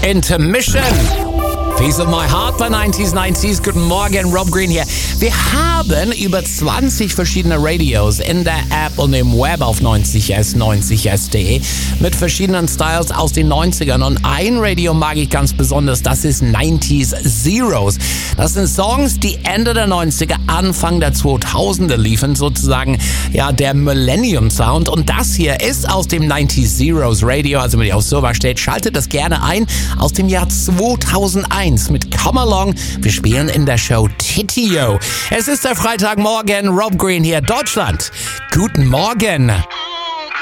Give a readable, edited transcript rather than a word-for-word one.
Intermission. Piece of My Heart bei 90s. Guten Morgen, Rob Green hier. Wir haben über 20 verschiedene Radios in der App und im Web auf 90s.de mit verschiedenen Styles aus den 90ern. Und ein Radio mag ich ganz besonders, das ist 90s Zeros. Das sind Songs, die Ende der 90er, Anfang der 2000er liefen, sozusagen ja der Millennium Sound. Und das hier ist aus dem 90s Zeros Radio, also wenn ihr auf sowas steht, schaltet das gerne ein, aus dem Jahr 2001 mit Come Along. Wir spielen in der Show Titio. Es ist der Freitagmorgen, Rob Green hier, Deutschland. Guten Morgen.